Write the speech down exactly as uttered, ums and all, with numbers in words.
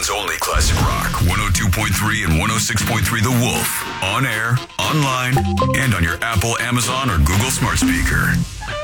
Oregon's only classic rock, one oh two point three and one oh six point three The Wolf. On air, online, and on your Apple, Amazon, or Google smart speaker.